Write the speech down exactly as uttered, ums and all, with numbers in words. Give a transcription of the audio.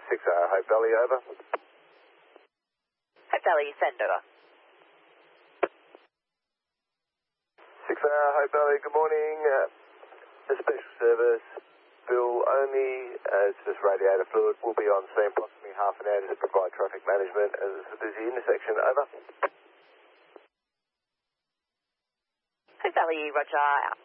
six hour Hope Valley, over. Hope Valley, send over. six hour Hope Valley, good morning. Uh, the special service, Bill only, uh, it's just radiator fluid. We'll be on scene approximately half an hour to provide traffic management as it's a busy intersection, over. Hope Valley, roger, out.